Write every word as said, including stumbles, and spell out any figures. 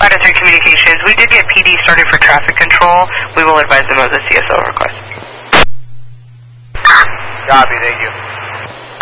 Ladder three Communications. We did get P D started for traffic control. We will advise them of the C S O request. Copy, thank you.